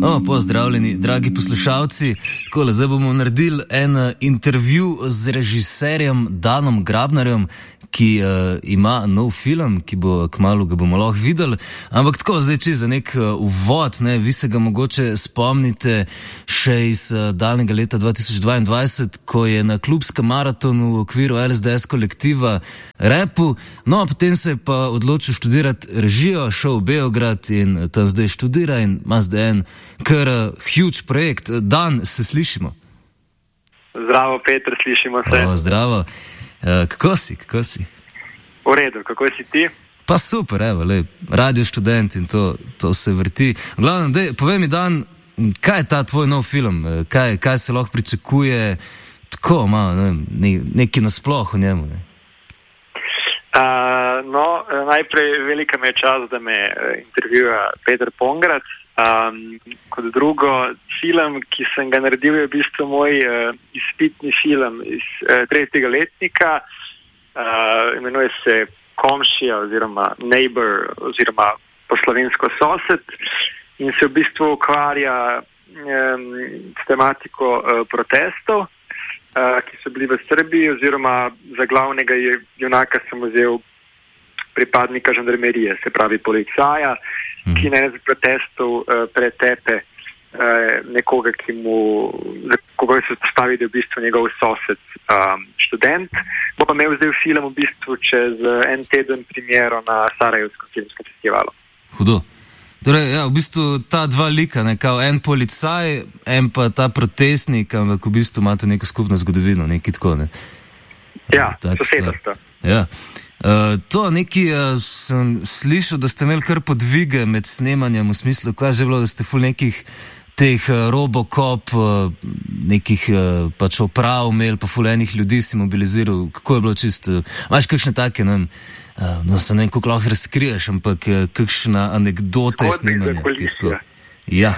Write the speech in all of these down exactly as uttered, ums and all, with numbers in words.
No, pozdravljeni, dragi poslušalci. Takole, zdaj bomo naredili en intervju z režiserjem Danom Grabnarjem, ki uh, ima nov film, ki bo kmalu ga bomo lahko videli. Ampak tako, zdaj če za nek uh, uvod, ne, vi se ga mogoče spomnite še iz uh, daljnega leta dva tisoč dvaindvajset, ko je na klubskem maratonu v okviru L S D S kolektiva repu, no, a potem se je pa odločil študirati režijo, šel v Beograd in tam zdaj študira in ima zdaj en kar uh, huge projekt. Dan, se slišimo? Zdravo, Peter, slišimo se. O, zdravo. Uh, kako si, kako si? V redu, kako si ti? Pa super, evo, lej, radio študent in to, to se vrti. V glavnem, dej, povej mi, Dan, kaj je ta tvoj nov film? Kaj, kaj se lahko pričakuje? Tako, malo, ne vem, ne, nekaj nasploh o njemu, ne? Uh, no, najprej velika me je čas, da me intervjuja Peter Pongrac. Um, kot drugo, film, ki sem ga naredil, je v bistvu moj uh, izpitni film iz uh, tretjega letnika. Uh, imenuje se Komšija oziroma Neighbor oziroma po slovensko sosed in se v bistvu ukvarja um, s tematiko uh, protestov, uh, ki so bili v Srbiji, oziroma za glavnega je, junaka sem vzel pripadnika žandarmerije, se pravi policaja, mm. ki na enem z protestov uh, pretepe uh, nekoga, ki mu, koga se postavi, da je v bistvu njegov sosed um, študent. Bo pa imel zdaj film v bistvu čez uh, en teden premiero na Sarajevskem filmskem festivalu. Hudo. Torej, ja, v bistvu ta dva lika, ne, kao en policaj, en pa ta protestnik, ampak v bistvu imate neko skupno zgodovino, nekaj tako, ne? Ja, sosedstvo. Ja. Uh, to neki, uh, sem slišal, da ste imeli kar podvige med snemanjem, v smislu, kaj že bilo, da ste ful nekih teh uh, Robocop, uh, nekih uh, pač oprav imeli, pa ful enih ljudi si mobiliziral. Kako je bilo čisto? Imaš kakšne take, ne vem, uh, no se ne vem, kako lahko razkriješ, ampak uh, kakšna anekdota je snemanja? Ja.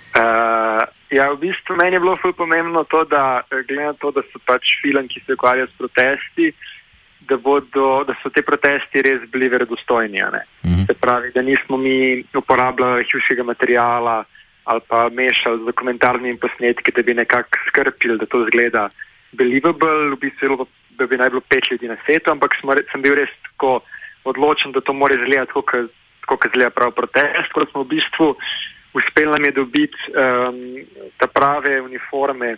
Uh, ja, v bistvu meni je bilo ful pomembno to, da glede na to, da so pač film, ki se ukvarja s protesti, Da, bodo, da so te protesti res bili verodostojni. Mm-hmm. Se pravi, da nismo mi uporabljali hujšega materijala ali pa mešali z dokumentarnimi posnetki, da bi nekako skrpili, da to zgleda believable, v bistvu, da bi naj bilo pet ljudi na svetu, ampak smo, sem bil res tako odločen, da to mora izgledati tako, kot izgleda prav protest, ko smo v bistvu uspeli nam je dobiti um, ta prave uniforme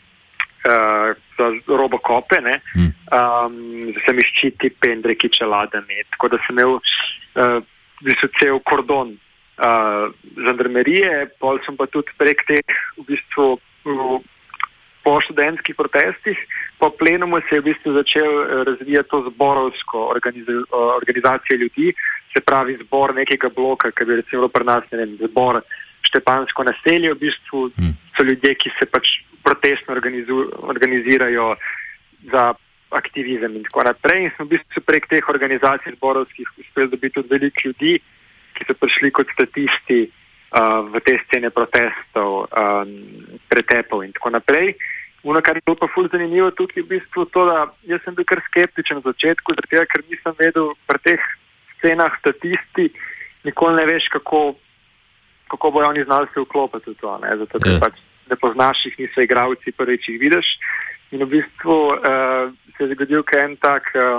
Uh, za Robocope, ne, mm. um, z vsemi ščiti, pendreki, čeladami, tako da sem imel uh, v bistvu cel kordon uh, žandarmerije, pol sem pa tudi prek teh v bistvu v, po študentskih protestih, po plenumu se je v bistvu začel uh, razvijati to zborovsko organiza, uh, organizacijo ljudi, se pravi zbor nekega bloka, ki bi recimo pri nas, ne vem, zbor Štepansko naselje, v bistvu mm. so ljudje, ki se pač protestno organizirajo za aktivizem in tako naprej. In smo v bistvu prek teh organizacij zborovskih uspeli dobiti tudi veliko ljudi, ki so prišli kot statisti uh, v te scene protestov, um, pretepov in tako naprej. Ono, kar je bilo pa ful zanimivo tukaj, v bistvu to, da jaz sem bil kar skeptičen na začetku, zato ker nisem vedel pri teh scenah statisti, nikoli ne veš, kako, kako bojo oni znali se vklopiti v to, ne? Zato ker pač ne poznaš jih, niso igravci, prvič jih vidiš. In v bistvu uh, se je zgodil kaj en tak um,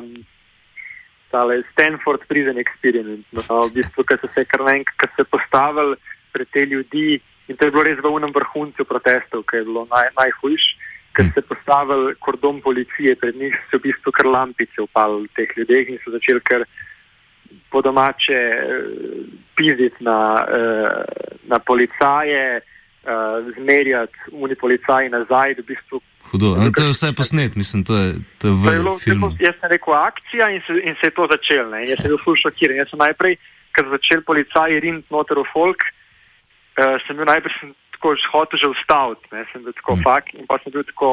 tale Stanford Prison Experiment. No, v bistvu, ker so se kar naenkrat, ker se postavili pred te ljudi, in to je bilo res v unem vrhuncu protestov, ker je bilo naj, najhujš, ker se postavili kordon policije pred njih, so v bistvu kar lampice upali teh ljudeh in so začeli kar po domače uh, pizditi na, uh, na policaje, Uh, zmerjati uni policaji nazaj, da v bistvu... Hudo, a to je vse posnet, mislim, to je, to je v to je bilo, filmu. Jaz sem rekel akcija in se, in se je to začel, ne, in jaz sem bil ful šokiran. Jaz sem najprej, kad začel policaji rint noter v folk, uh, sem bil najprej sem tako hotel že ustaviti, ne, sem bil tako hmm. fak, in pa sem bil tako,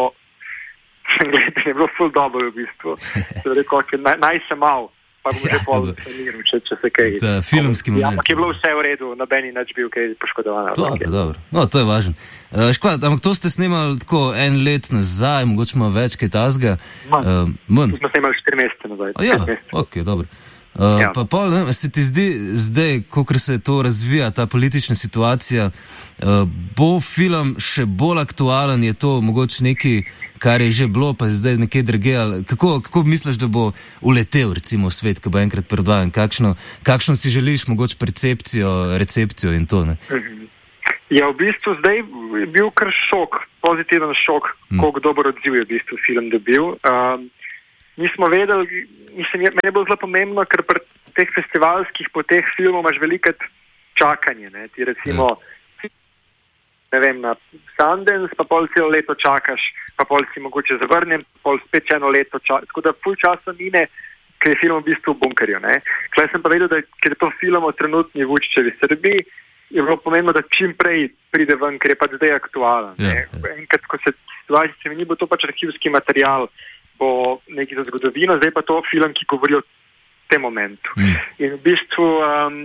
sem gledal, je bilo ful dobro v bistvu. Sem rekel, okay, naj, naj se mal, pa bom že pol saniral, če, če se kaj... Ta filmski moment. Ja, ampak je bilo vse v redu, nobeni nič bil kaj poškodovana. Dobro, dobro. No, to je važno. Uh, škvat, ampak to ste snimali tako en let nazaj, mogoče malo več kaj tazga. Manj. Uh, manj. To smo snimali štiri mesece nazaj. A ja, ok, dobro. Uh, ja. Pa pol, ne, se ti zdi zdaj, koliko se to razvija, ta politična situacija, uh, bo film še bolj aktualen, je to mogoče nekaj, kar je že bilo, pa zdaj nekaj drugega, ali kako, kako misliš, da bo uletel recimo v svet, ko bo enkrat predvajan, kakšno, kakšno si želiš, mogoče percepcijo, recepcijo in to, ne? Ja, v bistvu zdaj je bil kar šok, pozitiven šok, mm. koliko dober odziv je v bistvu film dobil. Um, mi smo vedeli, mislim, meni je bilo zelo pomembno, ker pri teh festivalskih poteh filmov imaš velikrat čakanje, ne, ti recimo, mm. ne vem, na Sundance, pa pol celo leto čakaš, pa pol si mogoče zavrnjen, pa pol spet eno leto čakaš, tako da ful časa mine, ker je film v bistvu v bunkerju, ne. Klej sem pa vedel, da ker je to film o trenutni Vučićevi Srbiji, je bilo pomembno, da čim prej pride ven, ker je pač zdaj aktualen. Yeah, yeah. Enkrat, ko se situacija ni, bo to pač arhivski material, bo nekaj za zgodovino, zdaj pa to film, ki govori o tem momentu. Mm. In v bistvu um,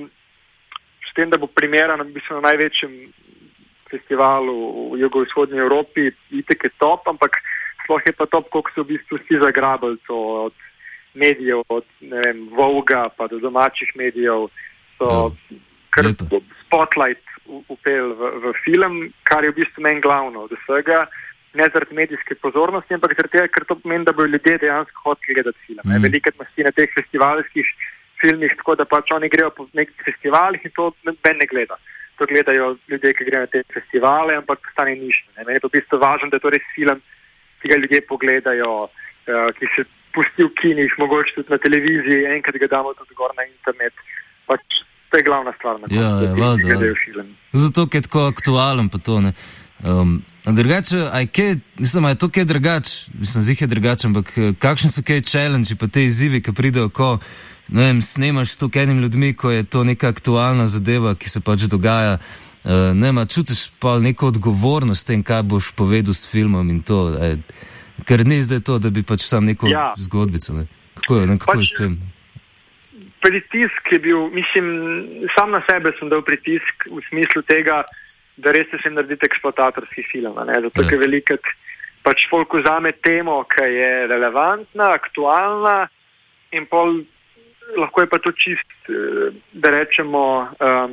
s tem, da bo primera na, v bistvu, na največjem festivalu v jugovzhodni Evropi, itek je top, ampak sploh je pa top, koliko so v bistvu vsi zagrabili to od medijev, od ne vem, Voga pa do domačih medijev, so yeah. kar spotlight upel v, v film, kar je v bistvu meni glavno od vsega, ne zaradi medijske pozornosti, ampak zaradi tega, ker to pomeni, da bodo ljudje dejansko hoteli gledati film. Mm. Velikrat nas ti na teh festivalskih filmih, tako da pač oni grejo po nekih festivalih in to ben ne gleda. To gledajo ljudje, ki grejo na te festivale, ampak postane ništa. Meni je to v bistvu važno, da je to res film, ki ga ljudje pogledajo, uh, ki se pusti v kinih, mogoče tudi na televiziji, enkrat ga damo tudi gor na internet. Pač to je glavna stvar, na koncu, ja, da ti gledajo film. Zato, ker je tako aktualen pa to, ne. Um, drugače, aj kaj, mislim, aj to kaj drugač, mislim, zih je drugač, ampak kakšni so kaj challenge pa te izzivi, ki pridejo, ko, ne vem, snemaš s tokenim ljudmi, ko je to neka aktualna zadeva, ki se pač dogaja, uh, ne vem, čutiš pa neko odgovornost tem, kaj boš povedal s filmom in to, aj, ker ni zdaj to, da bi pač sam neko ja. zgodbico, ne. Kako je, ne, kako pač... je s tem? Pritisk je bil, mislim, sam na sebe sem dal pritisk v smislu tega, da res se naredite eksploatatorski film, ne? Zato, ker velikrat pač folk vzame temo, ki je relevantna, aktualna in pol lahko je pa to čist, da rečemo, um,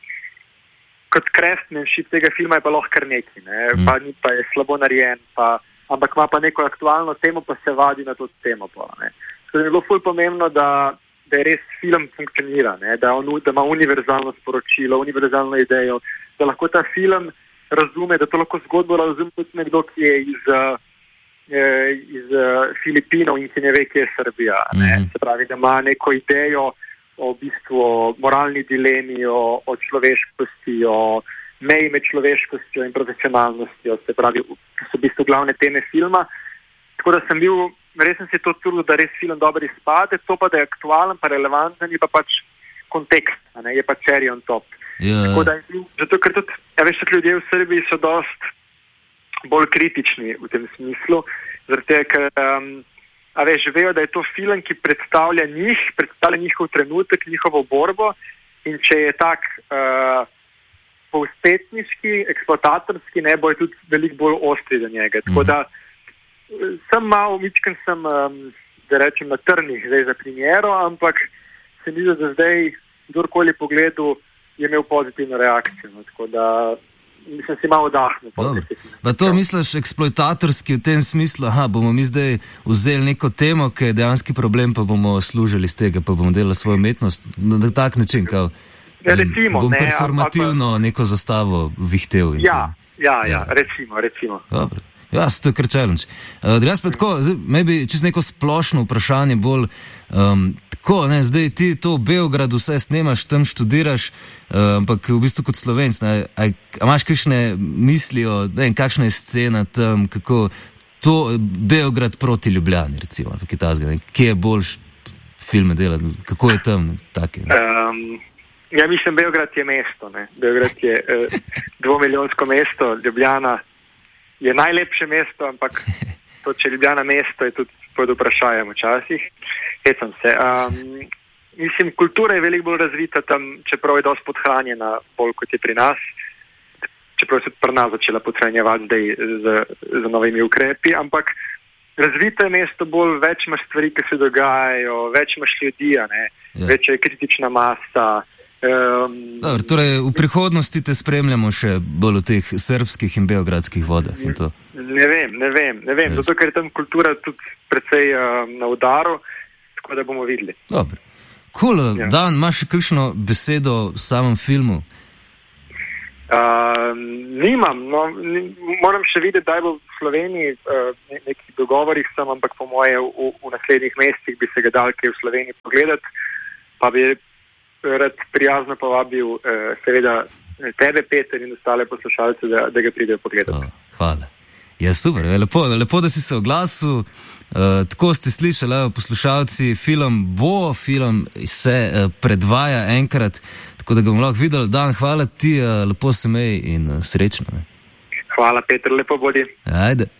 kot craftsmanship tega filma je pa lahko kar neki, ne? Mm. Pa, pa je slabo narejen, pa, ampak ima pa neko aktualno temo, pa se vadi na to temo. Pa, ne? Tako da je bilo ful pomembno, da da je res film funkcionira, ne? Da, on, da ima univerzalno sporočilo, univerzalno idejo, da lahko ta film razume, da to lahko zgodbo razume tudi nekdo, ki je iz, iz Filipinov in ki ne ve, kje je Srbija. Ne? Mm-hmm. Se pravi, da ima neko idejo o v bistvu o moralni dilemi, o, o človeškosti, o meji med človeškostjo in profesionalnostjo. Se pravi, to so v bistvu glavne teme filma. Tako da sem bil res sem se to trudil, da res film dobro izpade, to pa da je aktualen, pa relevanten, je pa pač kontekst, ne, je pa cherry on top. Yeah. Tako da, zato, ker tudi, ja, veš, tudi ljudje v Srbiji so dost bolj kritični v tem smislu, zaradi tega, ker, um, a veš, vejo, da je to film, ki predstavlja njih, predstavlja njihov trenutek, njihovo borbo in če je tak uh, povspetniški, eksploatatorski, ne, bo je tudi veliko bolj ostri do njega. Tako mm. da, sem malo, mičken sem, um, da rečem, na trnih zdaj za primero, ampak se mi zdi, da zdaj kdorkoli pogledal je imel pozitivno reakcijo. No, tako da sem si malo odahnil. Pa to misliš eksploatatorski v tem smislu, aha, bomo mi zdaj vzeli neko temo, ki je dejanski problem, pa bomo služili z tega, pa bomo delali svojo umetnost na tak način, kao, ja, recimo, bom ne, performativno pa... neko zastavo vihtel. Ja, ja, ja, ja, recimo, recimo. Dobro. Ja, to je kar challenge. Uh, Drugač pa tako, maybe čist neko splošno vprašanje bolj, um, tako, ne, zdaj ti to v Beogradu vse snemaš, tam študiraš, uh, ampak v bistvu kot Slovenc, ne, a, a imaš kakšne misli o, ne, kakšna je scena tam, kako to Beograd proti Ljubljani, recimo, ali kaj tazga, ne, kje je boljš filme delati, kako je tam, take, ne? Um, ja, mislim, Beograd je mesto, ne, Beograd je uh, dvomilijonsko mesto, Ljubljana je najlepše mesto, ampak to, če Ljubljana mesto, je tudi pod vprašanjem včasih. Hecam se. Um, mislim, kultura je veliko bolj razvita tam, čeprav je dosti podhranjena, bolj kot je pri nas. Čeprav se pri nas začela podhranjevati zdaj z, z novimi ukrepi, ampak razvito je mesto bolj, več imaš stvari, ki se dogajajo, več imaš ljudi, ne, ja. Več je kritična masa. Um, Dobar, torej, v prihodnosti te spremljamo še bolj v teh srbskih in beogradskih vodah in to. Ne vem, ne vem, ne vem, zato ker je tam kultura tudi precej um, na udaru, tako da bomo videli. Dobro. Cool, ja. Dan, imaš še kakšno besedo v samem filmu? Uh, nimam, no, moram še videti, da bo v Sloveniji uh, nekih dogovorih sem, ampak po moje v, v naslednjih mesecih bi se ga dal kaj v Sloveniji pogledati, pa bi rad prijazno povabil uh, seveda tebe, Peter, in ostale poslušalce, da, da ga pridejo pogledati. Oh, hvala. Ja, super, lepo, lepo, da si se oglasil. Uh, tako ste slišali, poslušalci, film bo, film se uh, predvaja enkrat, tako da ga bomo lahko videli. Dan, hvala ti, uh, lepo se mej in uh, srečno. Ne? Hvala, Peter, lepo bodi. Ajde.